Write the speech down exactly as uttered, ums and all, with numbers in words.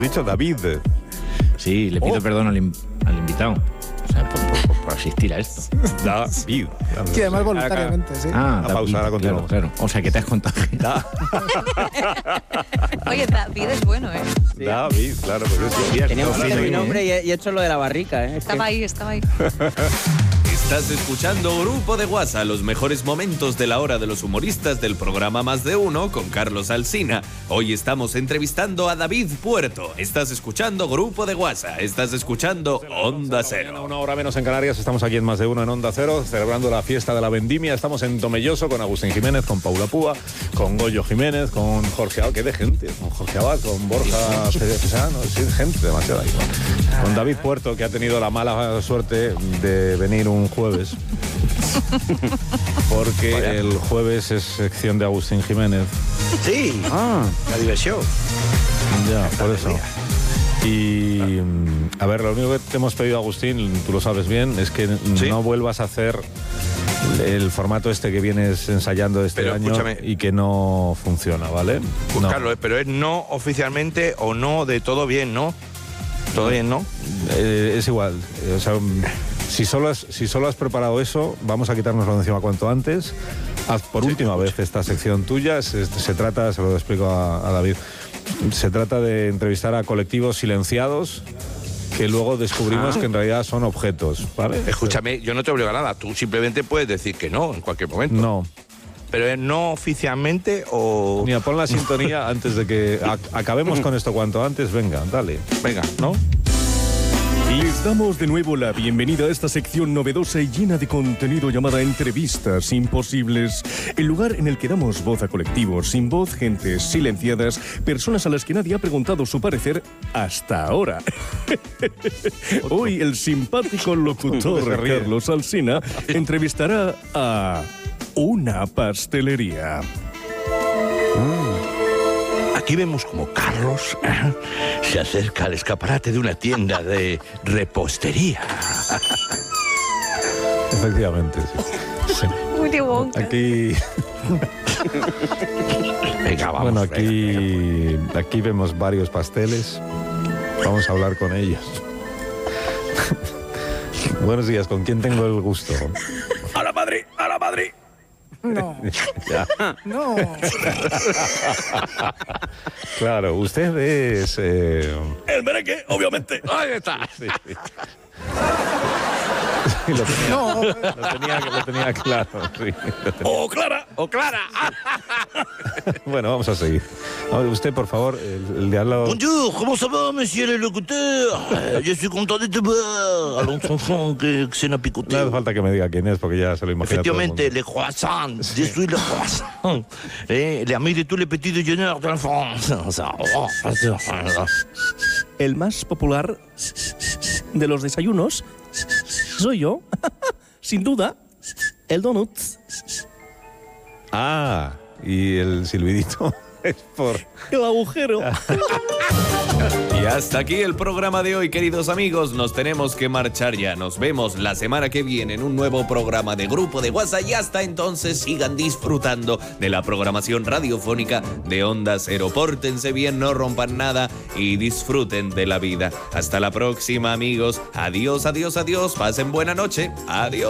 Dicho David. Sí, le pido Oh. perdón al, in- al invitado. O sea, por, por- por asistir a esto. David. Sí, además voluntariamente, sí. Ah, A David, pausa, ahora claro, continuamos. claro. O sea, que te has contagiado. Oye, David es bueno, ¿eh? David, claro, porque es día. Teníamos que Sí, hacer mi sí. nombre y he, y he hecho lo de la barrica, ¿eh? Es que- Estaba ahí, estaba ahí. Estás escuchando Grupo de WhatsApp, los mejores momentos de la hora de los humoristas del programa Más de Uno con Carlos Alsina. Hoy estamos entrevistando a David Puerto. Estás escuchando Grupo de WhatsApp. Estás escuchando Onda Cero. Una hora menos en Canarias, estamos aquí en Más de Uno en Onda Cero, celebrando la fiesta de la vendimia. Estamos en Tomelloso con Agustín Jiménez, con Paula Púa, con Goyo Jiménez, con Jorge Abad, que de gente, con Jorge Abad, con Borja Pesano, sí, gente demasiada ahí. Con David Puerto, que ha tenido la mala suerte de venir un jueves. Porque Vaya. el jueves es sección de Agustín Jiménez. Sí, Ah, la diversión. ya, por eso. Y mm, a ver, lo único que te hemos pedido, Agustín, tú lo sabes bien, es que Sí. no vuelvas a hacer el formato este que vienes ensayando este Pero año escúchame. y que no funciona, ¿vale? Pues No. Carlos, pero es no oficialmente o no de todo bien, ¿no? Todo bien, ¿no? Eh, es igual. eh, O sea, mm, si solo, has, si solo has preparado eso, vamos a quitárnoslo de encima cuanto antes. Haz por última vez esta sección tuya. Se, se trata, se lo explico a, a David, se trata de entrevistar a colectivos silenciados que luego descubrimos Ah. que en realidad son objetos, ¿vale? Escúchame, yo no te obligo a nada. Tú simplemente puedes decir que no en cualquier momento. No. Pero es no oficialmente o... Mira, pon la sintonía antes de que ac- acabemos con esto cuanto antes. Venga, dale. Venga, ¿no? Les damos de nuevo la bienvenida a esta sección novedosa y llena de contenido llamada Entrevistas Imposibles, el lugar en el que damos voz a colectivos sin voz, gentes silenciadas, personas a las que nadie ha preguntado su parecer hasta ahora. Hoy el simpático Se locutor ríe. Carlos Alsina entrevistará a una pastelería. Aquí vemos como Carlos ¿eh? se acerca al escaparate de una tienda de repostería. Efectivamente, sí. Sí. Willy Wonka. Aquí, Venga, vamos. bueno, venga, aquí, aquí vemos varios pasteles. Vamos a hablar con ellos. Buenos días, ¿con quién tengo el gusto? venga. ¡A la Madrid! ¡A la Madrid! No, Ya. no. Claro, usted es... eh, ¡El merengue, obviamente! ¡Ahí está! sí, sí. Sí, lo tenía, No. lo tenía, lo tenía claro. Sí, lo tenía. ¡Oh, Clara! ¡Oh, Clara! Bueno, vamos a seguir. A ver, usted, por favor, el, el de al lado... Bonjour, comment ça va, monsieur le locuteur? Je suis content de te voir. Allons, enfant, que, que c'est un picoté. No hace falta que me diga quién es, porque ya se lo imagina todo el mundo. Effectivement, les croissants. Je suis le croissant. Eh, l'ami de tous les petits déjeuners de la France. Ça, oh, ça. El más popular de los desayunos soy yo, sin duda, el donut. Ah, y el silbidito es por... El agujero. Y hasta aquí el programa de hoy, queridos amigos. Nos tenemos que marchar ya. Nos vemos la semana que viene en un nuevo programa de Grupo de WhatsApp. Y hasta entonces sigan disfrutando de la programación radiofónica de Onda Cero. Pórtense bien, no rompan nada y disfruten de la vida. Hasta la próxima, amigos. Adiós, adiós, adiós. Pasen buena noche. Adiós.